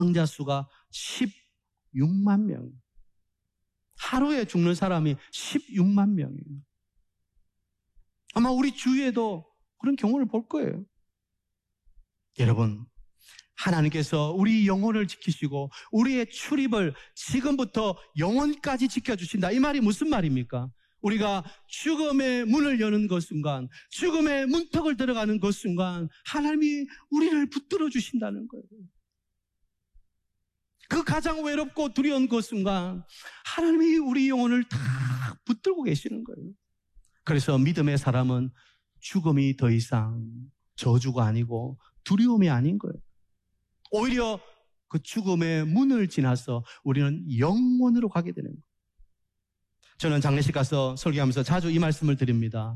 사망자 수가 16만 명. 하루에 죽는 사람이 16만 명이에요. 아마 우리 주위에도 그런 경우를 볼 거예요. 여러분, 하나님께서 우리 영혼을 지키시고 우리의 출입을 지금부터 영혼까지 지켜주신다. 이 말이 무슨 말입니까? 우리가 죽음의 문을 여는 그 순간, 죽음의 문턱을 들어가는 그 순간 하나님이 우리를 붙들어 주신다는 거예요. 그 가장 외롭고 두려운 그 순간 하나님이 우리 영혼을 다 붙들고 계시는 거예요. 그래서 믿음의 사람은 죽음이 더 이상 저주가 아니고 두려움이 아닌 거예요. 오히려 그 죽음의 문을 지나서 우리는 영원으로 가게 되는 거예요. 저는 장례식 가서 설교하면서 자주 이 말씀을 드립니다.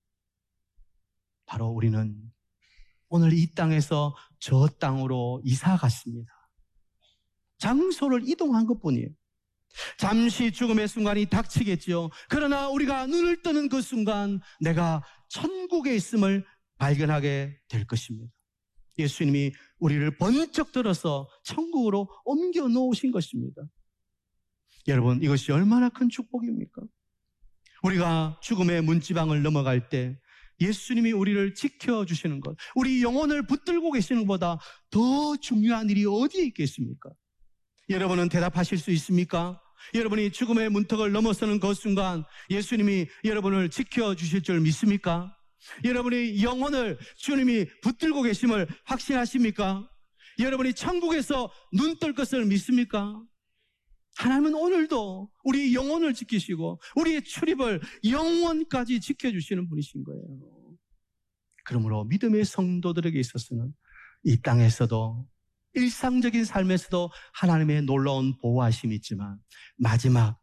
바로 우리는 오늘 이 땅에서 저 땅으로 이사 갔습니다. 장소를 이동한 것뿐이에요. 잠시 죽음의 순간이 닥치겠지요. 그러나 우리가 눈을 뜨는 그 순간 내가 천국에 있음을 발견하게 될 것입니다. 예수님이 우리를 번쩍 들어서 천국으로 옮겨 놓으신 것입니다. 여러분, 이것이 얼마나 큰 축복입니까? 우리가 죽음의 문지방을 넘어갈 때 예수님이 우리를 지켜주시는 것, 우리 영혼을 붙들고 계시는 것보다 더 중요한 일이 어디에 있겠습니까? 여러분은 대답하실 수 있습니까? 여러분이 죽음의 문턱을 넘어서는 그 순간 예수님이 여러분을 지켜주실 줄 믿습니까? 여러분의 영혼을 주님이 붙들고 계심을 확신하십니까? 여러분이 천국에서 눈 뜰 것을 믿습니까? 하나님은 오늘도 우리 영혼을 지키시고 우리의 출입을 영원까지 지켜주시는 분이신 거예요. 그러므로 믿음의 성도들에게 있어서는 이 땅에서도 일상적인 삶에서도 하나님의 놀라운 보호하심이 있지만 마지막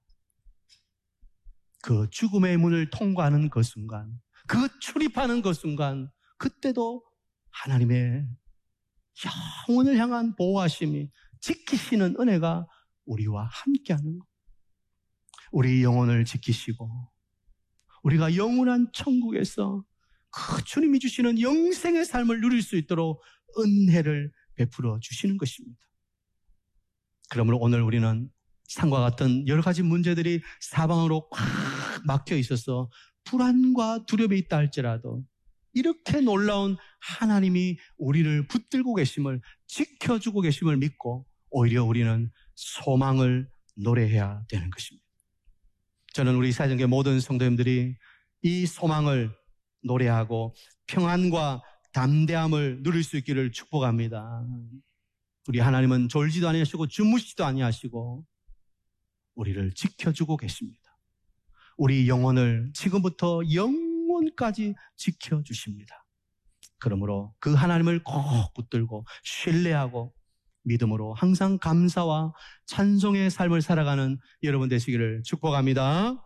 그 죽음의 문을 통과하는 그 순간, 그 출입하는 그 순간, 그때도 하나님의 영혼을 향한 보호하심이, 지키시는 은혜가 우리와 함께하는 것. 우리 영혼을 지키시고 우리가 영원한 천국에서 그 주님이 주시는 영생의 삶을 누릴 수 있도록 은혜를 베풀어 주시는 것입니다. 그러므로 오늘 우리는 상과 같은 여러 가지 문제들이 사방으로 꽉 막혀 있어서 불안과 두려움이 있다 할지라도 이렇게 놀라운 하나님이 우리를 붙들고 계심을, 지켜주고 계심을 믿고 오히려 우리는 소망을 노래해야 되는 것입니다. 저는 우리 사정교회 모든 성도님들이 이 소망을 노래하고 평안과 담대함을 누릴 수 있기를 축복합니다. 우리 하나님은 졸지도 아니하시고 주무시지도 아니하시고 우리를 지켜주고 계십니다. 우리 영혼을 지금부터 영원까지 지켜주십니다. 그러므로 그 하나님을 꼭 붙들고 신뢰하고 믿음으로 항상 감사와 찬송의 삶을 살아가는 여러분 되시기를 축복합니다.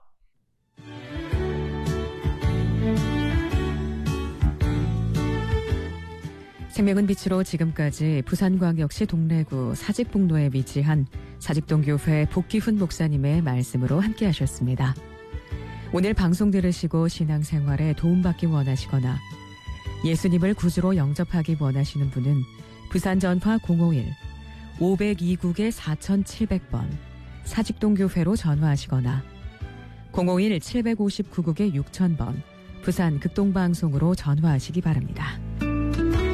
생명은 빛으로 지금까지 부산광역시 동래구 사직북로에 위치한 사직동교회 복기훈 목사님의 말씀으로 함께 하셨습니다. 오늘 방송 들으시고 신앙생활에 도움받기 원하시거나 예수님을 구주로 영접하기 원하시는 분은 부산전화 051-502국에 4700번 사직동교회로 전화하시거나 051-759국에 6000번 부산 극동방송으로 전화하시기 바랍니다.